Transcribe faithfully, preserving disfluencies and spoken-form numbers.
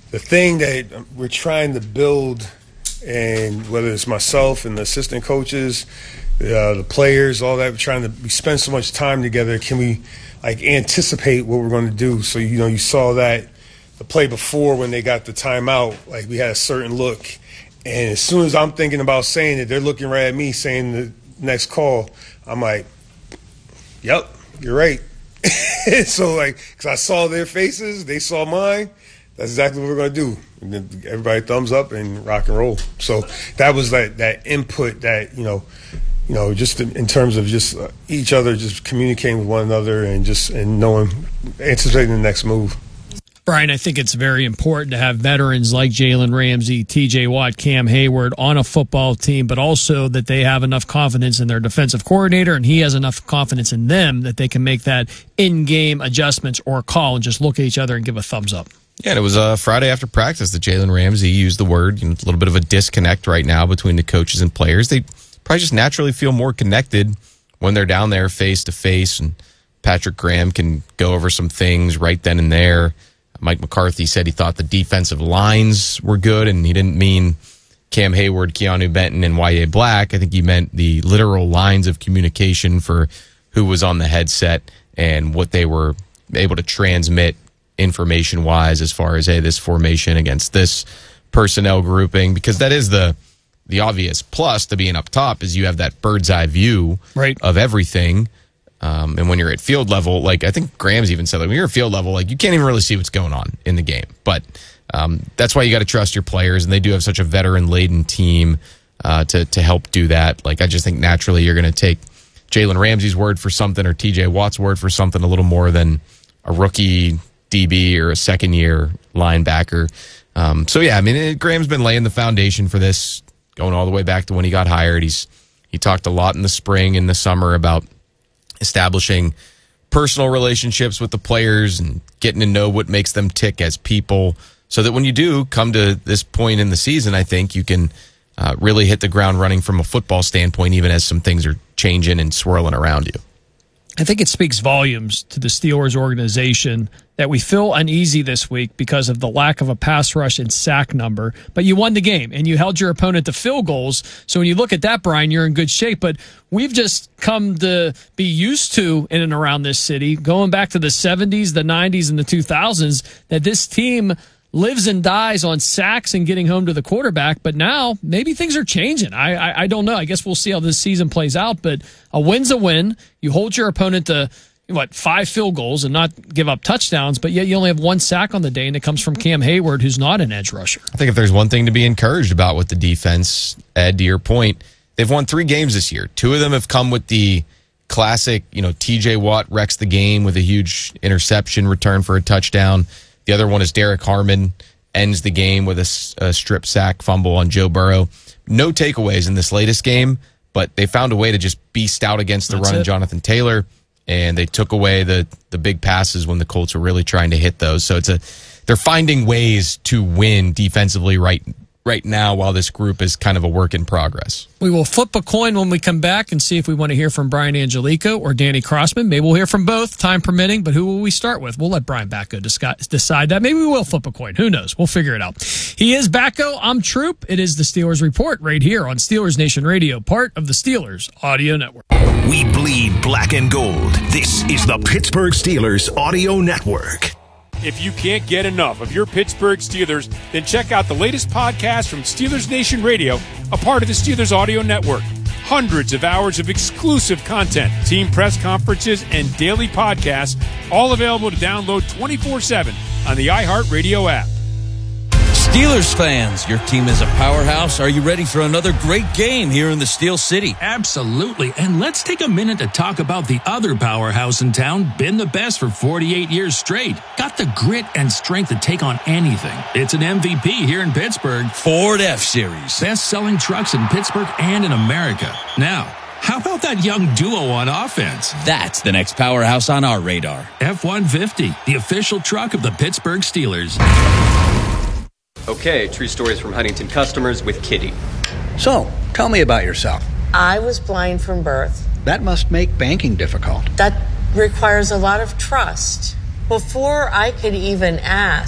the thing that we're trying to build, and whether it's myself and the assistant coaches, uh, the players, all that, we're trying to we spend so much time together. Can we like anticipate what we're going to do? So you know, you saw that the play before when they got the timeout, like we had a certain look, and as soon as I'm thinking about saying it, they're looking right at me saying the next call. I'm like, "Yep, you're right." So like, because I saw their faces, they saw mine. That's exactly what we're going to do. And then everybody thumbs up and rock and roll. So that was like that input that, you know, you know, just in, in terms of just uh, each other, just communicating with one another and just and knowing, anticipating the next move. Brian, I think it's very important to have veterans like Jalen Ramsey, T J Watt, Cam Hayward on a football team, but also that they have enough confidence in their defensive coordinator and he has enough confidence in them that they can make that in-game adjustments or call and just look at each other and give a thumbs up. Yeah, and it was uh, Friday after practice that Jalen Ramsey used the word, you know, a little bit of a disconnect right now between the coaches and players. They probably just naturally feel more connected when they're down there face-to-face, and Patrick Graham can go over some things right then and there. Mike McCarthy said he thought the defensive lines were good, and he didn't mean Cam Hayward, Keanu Benton, and Y A Black. I think he meant the literal lines of communication for who was on the headset and what they were able to transmit information-wise as far as, hey, this formation against this personnel grouping, because that is the the obvious plus to being up top is you have that bird's-eye view right. of everything. Um, and when you're at field level, like I think Graham's even said, like when you're at field level, like you can't even really see what's going on in the game. But um, that's why you got to trust your players, and they do have such a veteran-laden team uh, to to help do that. Like I just think naturally you're going to take Jalen Ramsey's word for something or T J Watt's word for something a little more than a rookie D B or a second-year linebacker. Um, so yeah, I mean it, Graham's been laying the foundation for this, going all the way back to when he got hired. He's he talked a lot in the spring and the summer about establishing personal relationships with the players and getting to know what makes them tick as people, so that when you do come to this point in the season, I think you can uh, really hit the ground running from a football standpoint, even as some things are changing and swirling around you. I think it speaks volumes to the Steelers organization that we feel uneasy this week because of the lack of a pass rush and sack number. But you won the game, and you held your opponent to field goals. So when you look at that, Brian, you're in good shape. But we've just come to be used to, in and around this city, going back to the seventies, the nineties, and the two thousands, that this team lives and dies on sacks and getting home to the quarterback. But now maybe things are changing. I, I I don't know. I guess we'll see how this season plays out. But a win's a win. You hold your opponent to, what, five field goals and not give up touchdowns, but yet you only have one sack on the day, and it comes from Cam Hayward, who's not an edge rusher. I think if there's one thing to be encouraged about with the defense, Ed, to your point, they've won three games this year. Two of them have come with the classic, you know, T J Watt wrecks the game with a huge interception return for a touchdown. The other one is Derek Harmon ends the game with a, a strip sack fumble on Joe Burrow. No takeaways in this latest game, but they found a way to just be stout against the That's run it. and Jonathan Taylor, and they took away the the big passes when the Colts were really trying to hit those. So it's a they're finding ways to win defensively right right now while this group is kind of a work in progress. We will flip a coin when we come back and see if we want to hear from Brian Angelico or Danny Crossman. Maybe we'll hear from both, time permitting, but who will we start with? We'll let Brian Backo decide that. Maybe we will flip a coin. Who knows? We'll figure it out. He is Backo. I'm Troop. It is the Steelers Report right here on Steelers Nation Radio, part of the Steelers Audio Network. We bleed black and gold. This is the Pittsburgh Steelers Audio Network. If you can't get enough of your Pittsburgh Steelers, then check out the latest podcast from Steelers Nation Radio, a part of the Steelers Audio Network. Hundreds of hours of exclusive content, team press conferences, and daily podcasts, all available to download twenty-four seven on the iHeartRadio app. Steelers fans, your team is a powerhouse. Are you ready for another great game here in the Steel City? Absolutely. And let's take a minute to talk about the other powerhouse in town, been the best for forty-eight years straight. Got the grit and strength to take on anything. It's an M V P here in Pittsburgh. Ford F-Series. Best-selling trucks in Pittsburgh and in America. Now, how about that young duo on offense? That's the next powerhouse on our radar. F one fifty, the official truck of the Pittsburgh Steelers. Okay, true stories from Huntington customers with Kitty. So, tell me about yourself. I was blind from birth. That must make banking difficult. That requires a lot of trust. Before I could even ask,